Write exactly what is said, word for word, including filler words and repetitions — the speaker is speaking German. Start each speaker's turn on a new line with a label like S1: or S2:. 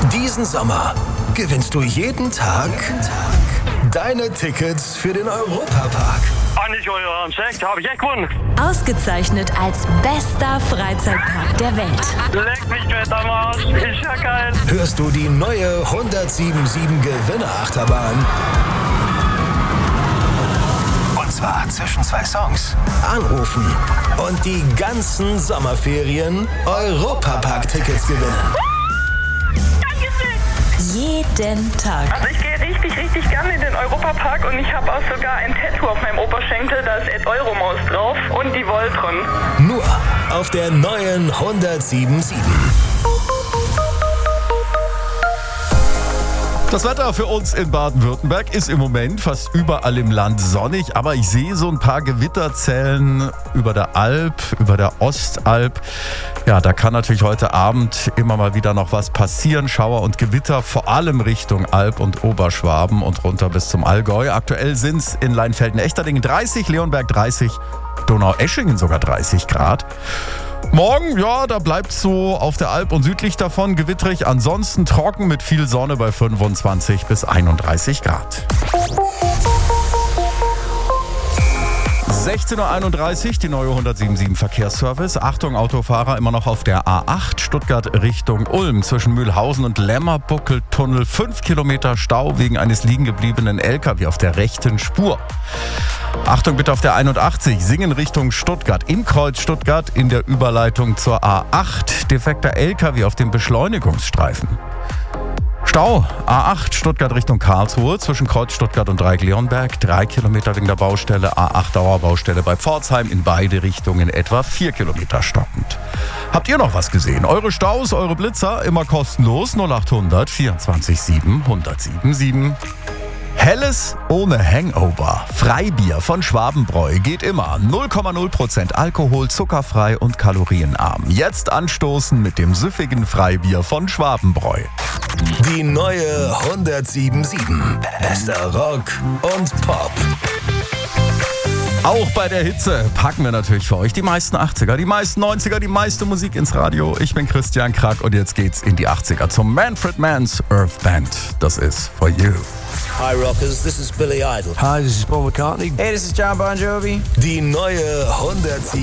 S1: Diesen Sommer gewinnst du jeden Tag deine Tickets für den Europapark.
S2: Ah, nicht euer Ernst, echt? Habe ich echt gewonnen?
S3: Ausgezeichnet als bester Freizeitpark der Welt.
S2: Leck mich fett am Arsch, ist ja geil.
S1: Hörst du die neue hundertsiebenundsiebzig Gewinnerachterbahn? Und zwar zwischen zwei Songs. Anrufen und die ganzen Sommerferien Europapark-Tickets gewinnen.
S3: Jeden Tag.
S4: Also ich gehe richtig, richtig gerne in den Europapark und ich habe auch sogar ein Tattoo auf meinem Oberschenkel, da ist Ed Euromaus drauf und die Voltron.
S1: Nur auf der neuen hundertsiebenundsiebzig.
S5: Das Wetter für uns in Baden-Württemberg ist im Moment fast überall im Land sonnig, aber ich sehe so ein paar Gewitterzellen über der Alp, über der Ostalb. Ja, da kann natürlich heute Abend immer mal wieder noch was passieren. Schauer und Gewitter, vor allem Richtung Alb und Oberschwaben und runter bis zum Allgäu. Aktuell sind es in Leinfelden-Echterdingen dreißig, Leonberg dreißig, Donaueschingen sogar dreißig Grad. Morgen, ja, da bleibt es so auf der Alp und südlich davon gewitterig. Ansonsten trocken mit viel Sonne bei fünfundzwanzig bis einunddreißig Grad. sechzehn Uhr einunddreißig, die neue hundertsiebenundsiebzig Verkehrsservice. Achtung, Autofahrer, immer noch auf der A acht, Stuttgart Richtung Ulm. Zwischen Mühlhausen und Lämmerbuckeltunnel fünf Kilometer Stau wegen eines liegen gebliebenen L K W auf der rechten Spur. Achtung bitte auf der einundachtzig, Singen Richtung Stuttgart. Im Kreuz Stuttgart in der Überleitung zur A acht. Defekter L K W auf dem Beschleunigungsstreifen. Stau, A acht, Stuttgart Richtung Karlsruhe, zwischen Kreuz Stuttgart und Dreieck-Leonberg, drei Kilometer wegen der Baustelle, A acht Dauerbaustelle bei Pforzheim, in beide Richtungen etwa vier Kilometer stockend. Habt ihr noch was gesehen? Eure Staus, eure Blitzer, immer kostenlos, null achthundert vierundzwanzig sieben hundertsiebenundsiebzig. Helles ohne Hangover. Freibier von Schwabenbräu geht immer. null Komma null Prozent Alkohol, zuckerfrei und kalorienarm. Jetzt anstoßen mit dem süffigen Freibier von Schwabenbräu.
S1: Die neue hundertsiebenundsiebzig. Bester Rock und Pop.
S5: Auch bei der Hitze packen wir natürlich für euch die meisten achtziger, die meisten neunziger, die meiste Musik ins Radio. Ich bin Christian Krack und jetzt geht's in die achtziger zum Manfred Mann's Earth Band. Das ist For You.
S6: Hi Rockers, this is Billy Idol.
S7: Hi, this is Paul McCartney.
S8: Hey, this is John Bon Jovi.
S1: Die neue hundertsiebenundsiebzig.